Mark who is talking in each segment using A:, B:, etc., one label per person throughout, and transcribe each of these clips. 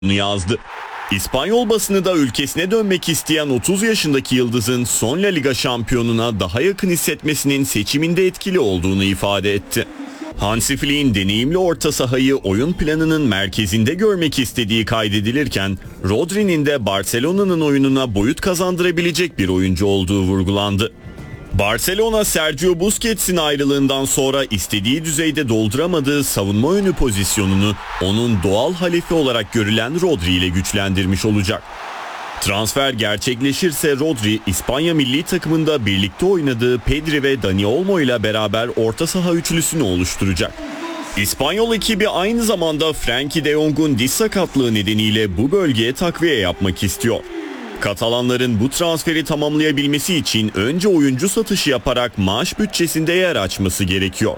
A: yazdı. İspanyol basını da ülkesine dönmek isteyen 30 yaşındaki yıldızın son La Liga şampiyonuna daha yakın hissetmesinin seçiminde etkili olduğunu ifade etti. Hansi Flick'in deneyimli orta sahayı oyun planının merkezinde görmek istediği kaydedilirken, Rodri'nin de Barcelona'nın oyununa boyut kazandırabilecek bir oyuncu olduğu vurgulandı. Barcelona, Sergio Busquets'in ayrılığından sonra istediği düzeyde dolduramadığı savunma önü pozisyonunu onun doğal halifi olarak görülen Rodri ile güçlendirmiş olacak. Transfer gerçekleşirse Rodri, İspanya milli takımında birlikte oynadığı Pedri ve Dani Olmo ile beraber orta saha üçlüsünü oluşturacak. İspanyol ekibi aynı zamanda Frenkie de Jong'un diz sakatlığı nedeniyle bu bölgeye takviye yapmak istiyor. Katalanların bu transferi tamamlayabilmesi için önce oyuncu satışı yaparak maaş bütçesinde yer açması gerekiyor.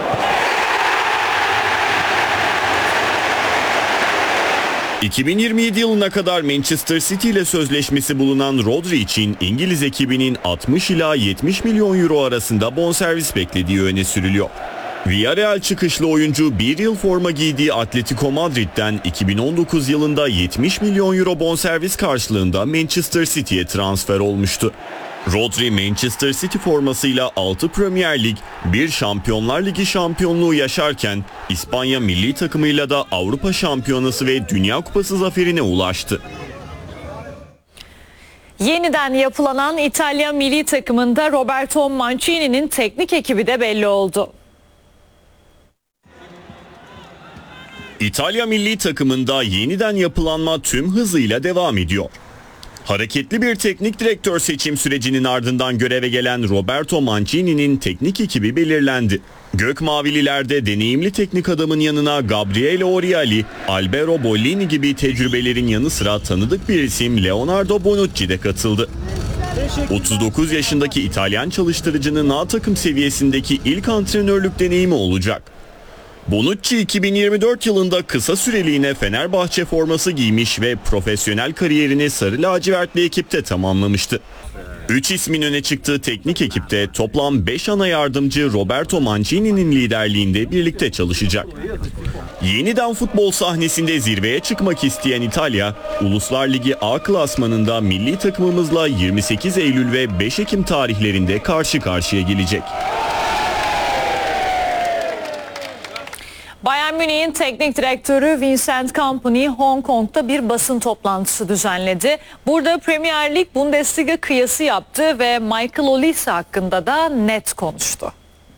A: ...2027 yılına kadar Manchester City ile sözleşmesi bulunan Rodri için İngiliz ekibinin 60 ila 70 milyon euro arasında bonservis beklediği öne sürülüyor. Villarreal çıkışlı oyuncu bir yıl forma giydiği Atletico Madrid'den 2019 yılında 70 milyon euro bonservis karşılığında Manchester City'ye transfer olmuştu. Rodri, Manchester City formasıyla 6 Premier Lig, 1 Şampiyonlar Ligi şampiyonluğu yaşarken İspanya milli takımıyla da Avrupa Şampiyonası ve Dünya Kupası zaferine ulaştı.
B: Yeniden yapılanan İtalya milli takımında Roberto Mancini'nin teknik ekibi de belli oldu.
A: İtalya milli takımında yeniden yapılanma tüm hızıyla devam ediyor. Hareketli bir teknik direktör seçim sürecinin ardından göreve gelen Roberto Mancini'nin teknik ekibi belirlendi. Gökmavililerde deneyimli teknik adamın yanına Gabriele Oriali, Albero Bollini gibi tecrübelerin yanı sıra tanıdık bir isim Leonardo Bonucci de katıldı. 39 yaşındaki İtalyan çalıştırıcının A takım seviyesindeki ilk antrenörlük deneyimi olacak. Bonucci 2024 yılında kısa süreliğine Fenerbahçe forması giymiş ve profesyonel kariyerini sarı lacivertli ekipte tamamlamıştı. 3 ismin öne çıktığı teknik ekipte toplam 5 ana yardımcı Roberto Mancini'nin liderliğinde birlikte çalışacak. Yeniden futbol sahnesinde zirveye çıkmak isteyen İtalya, Uluslar Ligi A klasmanında milli takımımızla 28 Eylül ve 5 Ekim tarihlerinde karşı karşıya gelecek.
B: Bayern Münih'in teknik direktörü Vincent Kompany Hong Kong'da bir basın toplantısı düzenledi. Burada Premier Lig Bundesliga kıyası yaptı ve Michael Olise hakkında da net konuştu.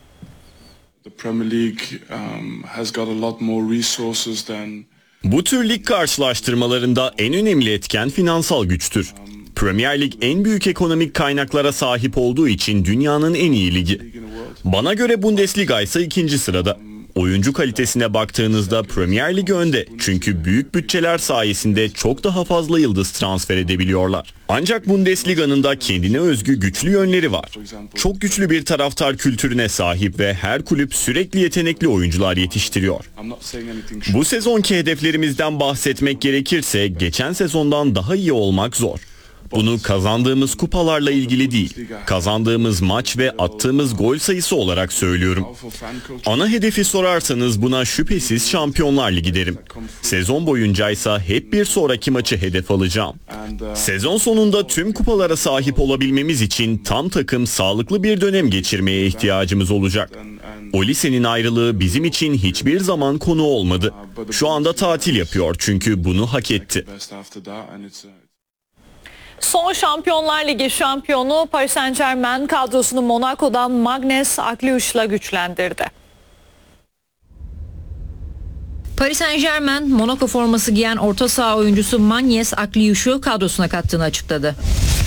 A: Bu tür lig karşılaştırmalarında en önemli etken finansal güçtür. Premier Lig en büyük ekonomik kaynaklara sahip olduğu için dünyanın en iyi ligi. Bana göre Bundesliga ise ikinci sırada. Oyuncu kalitesine baktığınızda Premier Lig önde, çünkü büyük bütçeler sayesinde çok daha fazla yıldız transfer edebiliyorlar. Ancak Bundesliga'nın da kendine özgü güçlü yönleri var. Çok güçlü bir taraftar kültürüne sahip ve her kulüp sürekli yetenekli oyuncular yetiştiriyor. Bu sezonki hedeflerimizden bahsetmek gerekirse geçen sezondan daha iyi olmak zor. Bunu kazandığımız kupalarla ilgili değil, kazandığımız maç ve attığımız gol sayısı olarak söylüyorum. Ana hedefi sorarsanız buna şüphesiz Şampiyonlar Ligi derim. Sezon boyuncaysa hep bir sonraki maçı hedef alacağım. Sezon sonunda tüm kupalara sahip olabilmemiz için tam takım sağlıklı bir dönem geçirmeye ihtiyacımız olacak. Olise'nin ayrılığı bizim için hiçbir zaman konu olmadı. Şu anda tatil yapıyor çünkü bunu hak etti.
B: Son Şampiyonlar Ligi şampiyonu Paris Saint-Germain kadrosunu Monaco'dan Magnus Akliouch'la güçlendirdi.
C: Paris Saint-Germain, Monaco forması giyen orta saha oyuncusu Magnus Akliouch'u kadrosuna kattığını açıkladı.